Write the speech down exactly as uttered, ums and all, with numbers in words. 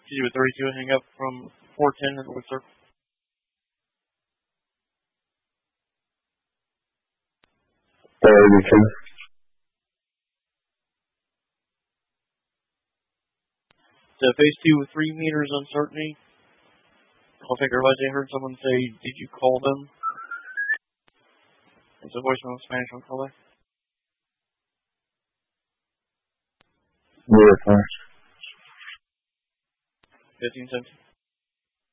G with thirty-two, hang up from four ten in the wood circle. thirty-two. So phase two with three meters uncertainty. I'll take everybody. I heard someone say, did you call them? It's a voicemail in Spanish on call back. Yes, sir. fifteen seventeen.